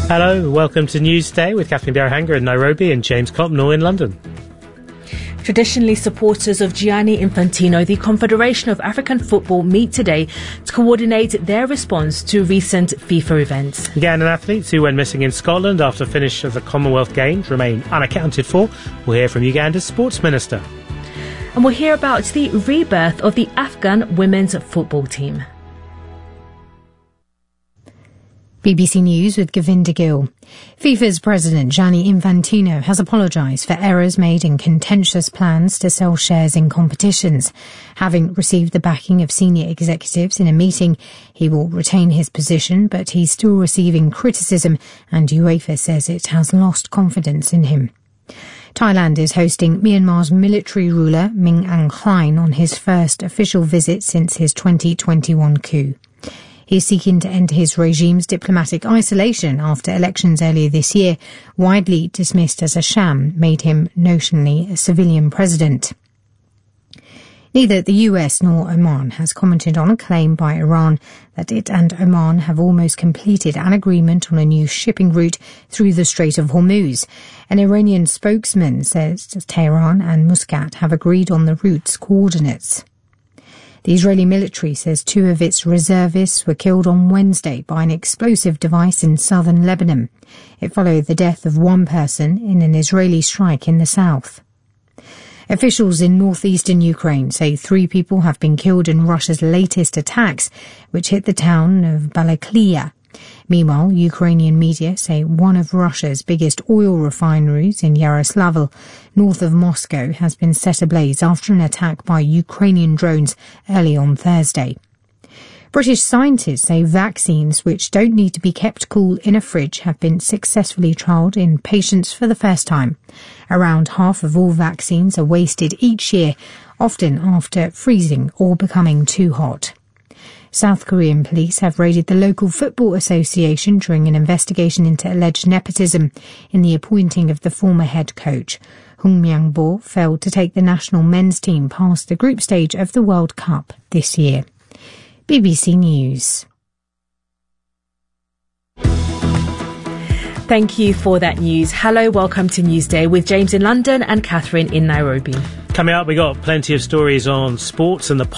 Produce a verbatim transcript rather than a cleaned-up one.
Hello, welcome to Newsday with Catherine Biarhanga in Nairobi and James Copnall in London. Traditionally, supporters of Gianni Infantino, the Confederation of African Football, meet today to coordinate their response to recent FIFA events. Ugandan athletes who went missing in Scotland after finish of the Commonwealth Games remain unaccounted for. We'll hear from Uganda's sports minister. And we'll hear about the rebirth of the Afghan women's football team. B B C News with Govinda Gill. FIFA's president Gianni Infantino has apologised for errors made in contentious plans to sell shares in competitions. Having received the backing of senior executives in a meeting, he will retain his position, but he's still receiving criticism, and UEFA says it has lost confidence in him. Thailand is hosting Myanmar's military ruler Min Aung Hlaing on his first official visit since his twenty twenty-one coup. He is seeking to end his regime's diplomatic isolation after elections earlier this year, widely dismissed as a sham, made him notionally a civilian president. Neither the U S nor Oman has commented on a claim by Iran that it and Oman have almost completed an agreement on a new shipping route through the Strait of Hormuz. An Iranian spokesman says Tehran and Muscat have agreed on the route's coordinates. The Israeli military says two of its reservists were killed on Wednesday by an explosive device in southern Lebanon. It followed the death of one person in an Israeli strike in the south. Officials in northeastern Ukraine say three people have been killed in Russia's latest attacks, which hit the town of Balaklia. Meanwhile, Ukrainian media say one of Russia's biggest oil refineries in Yaroslavl, north of Moscow, has been set ablaze after an attack by Ukrainian drones early on Thursday. British scientists say vaccines which don't need to be kept cool in a fridge have been successfully trialled in patients for the first time. Around half of all vaccines are wasted each year, often after freezing or becoming too hot. South Korean police have raided the local football association during an investigation into alleged nepotism in the appointing of the former head coach. Hung Myung-bo failed to take the national men's team past the group stage of the World Cup this year. B B C News. Thank you for that news. Hello, welcome to Newsday with James in London and Catherine in Nairobi. Coming up, we got plenty of stories on sports and the